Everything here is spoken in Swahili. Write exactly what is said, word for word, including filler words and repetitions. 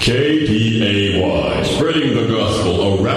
K D A Y, spreading the gospel around.